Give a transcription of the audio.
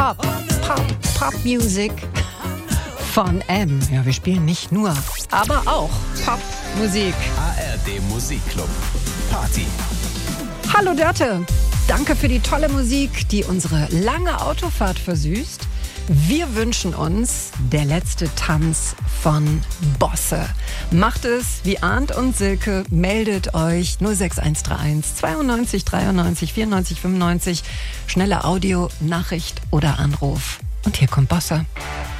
Pop-Music von M. Ja, wir spielen nicht nur, aber auch Popmusik. ARD Musikclub. Party. Hallo Dörte, danke für die tolle Musik, die unsere lange Autofahrt versüßt. Wir wünschen uns der letzte Tanz von Bosse. Macht es wie Arndt und Silke, meldet euch 06131 92 93 94 95, schnelle Audio, Nachricht oder Anruf. Und hier kommt Bosse.